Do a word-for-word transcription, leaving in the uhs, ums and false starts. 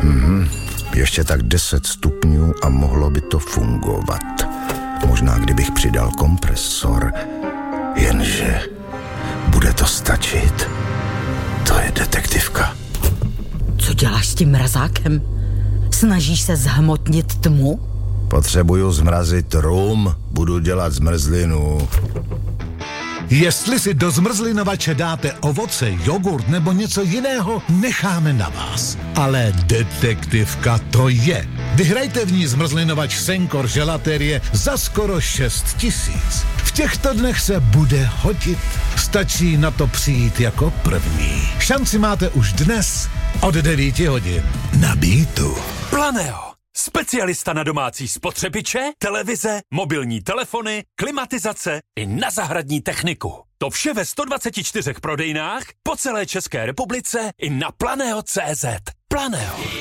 Mhm. Ještě tak deset stupňů a mohlo by to fungovat. Možná kdybych přidal kompresor, jenže bude to stačit. To je detektivka. Co děláš s tím mrazákem? Snažíš se zhmotnit tmu? Potřebuju zmrazit rum, budu dělat zmrzlinu. Jestli si do zmrzlinovače dáte ovoce, jogurt nebo něco jiného, necháme na vás. Ale detektivka to je. Vyhrajte v ní zmrzlinovač Senkor želatérie za skoro šest tisíc. V těchto dnech se bude hodit. Stačí na to přijít jako první. Šanci máte už dnes od devět hodin. Na Beatu. Planeo. Specialista na domácí spotřebiče, televize, mobilní telefony, klimatizace i na zahradní techniku. To vše ve sto dvaceti čtyřech prodejnách po celé České republice i na planeo tečka cé zet. Planeo.